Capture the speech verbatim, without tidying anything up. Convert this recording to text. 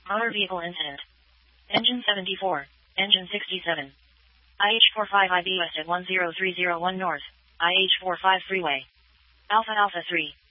Motor vehicle incident. Engine seventy-four. Engine sixty-seven. I H forty-five I B west at one zero three zero one north. I H forty-five freeway. Alpha Alpha three.